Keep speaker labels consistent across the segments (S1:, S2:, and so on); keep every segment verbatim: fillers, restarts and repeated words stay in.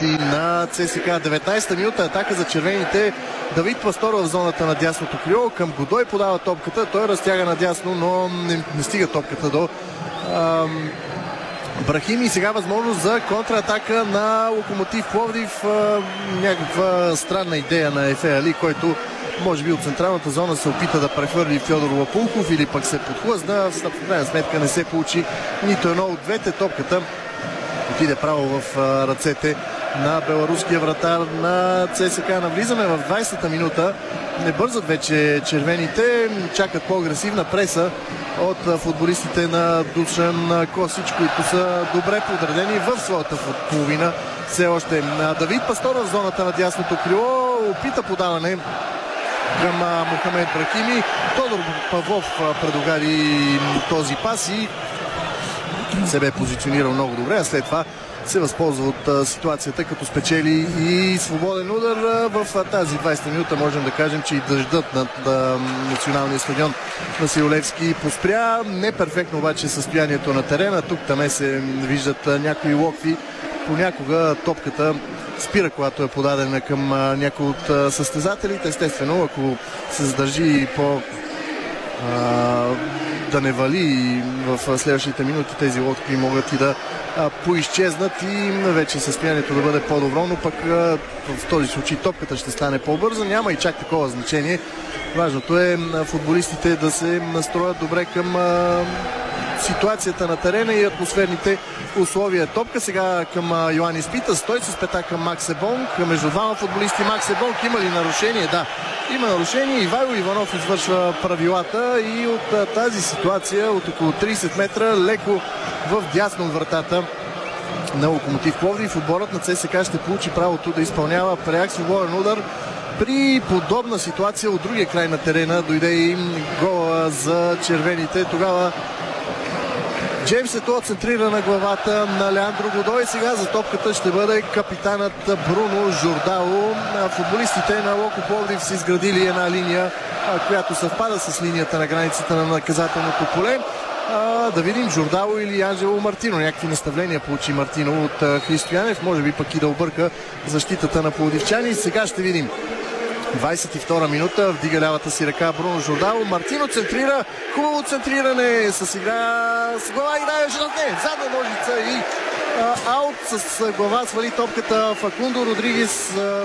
S1: футболисти на ЦСКА. деветнайсета минута, атака за червените. Давид Пастор в зоната на дясното крило. Към Годой подава топката. Той разтяга надясно, но не, не стига топката до ам, Брахими. Сега възможност за контратака на Локомотив Пловдив. Някаква странна идея на Ефе Али, който може би от централната зона се опита да прехвърли Фьодор Лапулков или пък се подхлъзна. В крайна сметка не се получи нито едно от двете. Топката отиде право в ръцете на беларуския вратар на ЦСКА. Навлизаме в двайсета минута. Не бързат вече червените. Чакат по-агресивна преса от футболистите на Душан Косич, които са добре подредени в своята половина. Все още Давид Пастор в зоната на дясното крило. Опита подаване към Мохамед Брахими. Тодор Павлов предогари този пас и се бе позиционирал много добре, а след това се възползва от ситуацията, като спечели и свободен удар. В тази двайсета минута можем да кажем, че и дъждът над националния стадион Васил Левски поспря. Не перфектно обаче състоянието на терена. Тук таме се виждат някои локви. Понякога топката спира, когато е подадена към някой от състезателите. Естествено, ако се задържи по а, да не вали в следващите минути, тези лодки могат и да а, поизчезнат и вече състоянието да бъде по-добро, но пък а, в този случай топката ще стане по-бърза. Няма и чак такова значение. Важното е футболистите да се настроят добре към а, ситуацията на терена и атмосферните условия. Топка сега към Йоанис Питас. Той се спета към Максе Бонг. Между двама футболисти Максе Бонг. Има ли нарушение? Да. Има нарушение. Ивайло Иванов извършва правилата и от тази ситуация от около трийсет метра леко в дясно от вратата на Локомотив Пловдив. Отборът на ЦСКА ще получи правото да изпълнява пряк свободен удар. При подобна ситуация от другия край на терена дойде и гола за червените. Тогава Джеймс Ето центрира на главата на Леандро Годой. Сега за топката ще бъде капитанът Бруно Жордао. Футболистите на Локо Пловдив са изградили една линия, която съвпада с линията на границата на наказателното поле. Да видим Жордао или Анжело Мартино. Някакви наставления получи Мартино от Христо Янев. Може би пък и да обърка защитата на пловдивчани. Сега ще видим. двайсет и втора минута, вдига лявата си ръка Бруно Жордао. Мартино центрира, хубаво центриране с игра, с глава играе не, задна ножица и а, аут с глава свали топката Факундо Родригес а,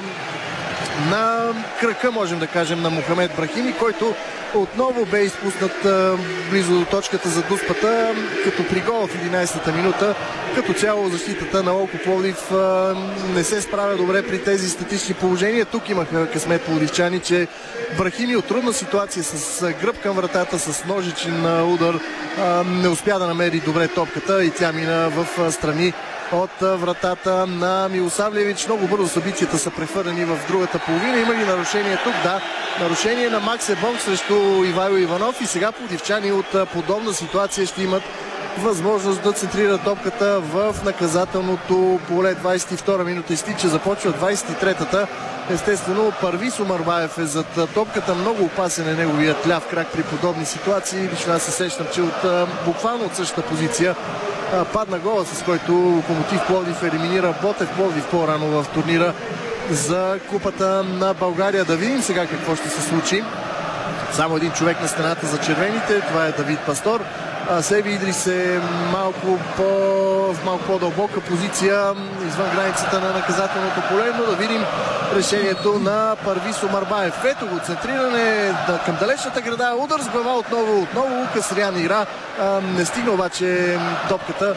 S1: на кръка, можем да кажем, на Мохамед Брахими, който отново бе изпуснат а, близо до точката за дуспата, като при гол в единайсета минута. Като цяло защитата на Локо Пловдив а, не се справя добре при тези статични положения. Тук имаха късмет пловдивчани, че Брахими от трудна ситуация с гръб към вратата, с ножичен удар а, не успя да намери добре топката и тя мина в страни от вратата на Милосавлевич. Много бързо събитията са прехвърлени в другата половина. Има ли нарушение тук? Да. Нарушение на Максе Бонг срещу Ивайло Иванов и сега пловдивчани от подобна ситуация ще имат възможност да центрира топката в наказателното поле. двайсет и втора минута изтича, започва двайсет и третата. Естествено, Парвис Омарбаев е зад топката. Много опасен е неговият ляв крак при подобни ситуации. Лично аз се сещам, че от буквално от същата позиция падна гола, с който Локомотив Пловдив елиминира Ботев Пловдив по-рано в турнира за Купата на България. Да видим сега какво ще се случи. Само един човек на стената за червените. Това е Давид Пастор. Себи Идрис е малко по, в малко по-дълбока позиция извън границата на наказателното поле, но да видим решението на Парвис Омарбаев. Ето го центриране към далечната града. Удар с глава отново, отново Лукас Риан игра. Не стигна обаче топката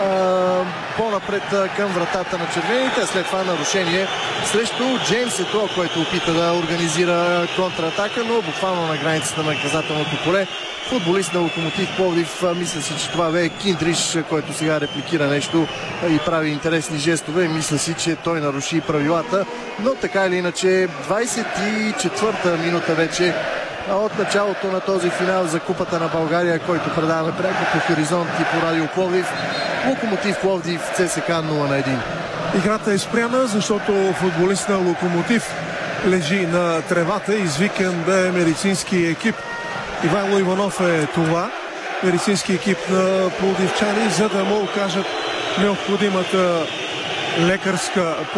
S1: по-напред към вратата на червените. След това нарушение срещу Джеймс Ето, който опита да организира контратака, но буквално на границата на наказателното поле. Футболист на Локомотив Пловдив, мисля си, че това бе Киндриш, който сега репликира нещо и прави интересни жестове. Мисля си, че той наруши правилата, но така или иначе двайсет и четвърта минута вече от началото на този финал за Купата на България, който предаваме пряко по Хоризонт и по Радио Пловдив. Локомотив Пловдив, ЦСКА нула на едно.
S2: Играта е спряна, защото футболист на Локомотив лежи на тревата. Извикан да е медицински екип. Ивайло Иванов е това, медицински екип на пловдивчани, за да му окажат необходимата лекарска